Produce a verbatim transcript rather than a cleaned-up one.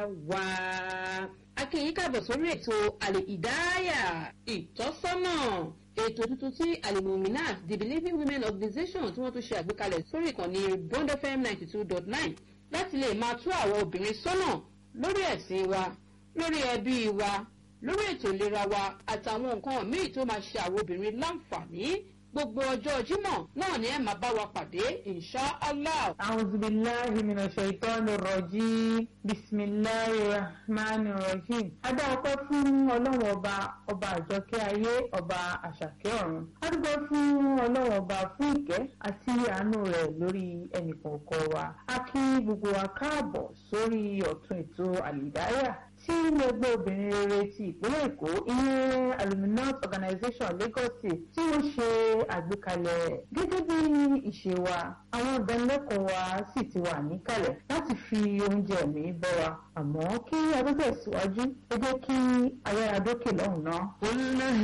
wa. A kí yín káàbọ̀ sórí ètò Al-Hidayah ìtọ́sọ́nà, ètò tuntun tí Al-Muminat the Believing Women Organization tí wọ́n tún ṣe àgbékalẹ̀ sórí ìkànnì Bond F M ninety two dot nine láti lè máa tú àwọn obìnrin sọ́nà lórí ẹ̀sìn wa, lórí ẹbí wa, lórí ètò ìlera wa àtàwọn nǹkan míì tó máa ṣe àwọn obìnrin láǹfààní. Gbogbo ọjọ́ Jímọ̀ náà ni ẹ máa bá wa pàdé insha Allah. A'udhu billahi minash shaitanir rajim. Bismillahir rahmanir rahim. Adá ọpẹ́ fún Ọlọ́run ọba, ọba àjọkẹ́ ayé, ọba àṣàkẹ́ ọ̀run. A dúpẹ́ fún Ọlọ́run ọba fún ìkẹ́ àti àánú rẹ̀ lórí ẹnìkọ̀ọ̀kan wa. A kí gbogbo wa káàbọ̀ sórí ọ̀tun ètò Al-Hidayah tí ẹgbẹ́ obìnrin rere ti ìpínlẹ̀ Èkó, ìyẹn Al-Muminat Organization Lagos State, tí wọ́n ṣe àgbékalẹ̀ gẹ́gẹ́ bí ìṣe wa. Àwọn ìdánilẹ́kọ̀ọ́ wa sì ti wà níkàlẹ̀ láti fi oúnjẹ mi bọ́ wa. Àmọ́ kí a tó tẹ̀síwájú, ẹ jẹ́ kí ayára dókè lọ́hùn-ún náà.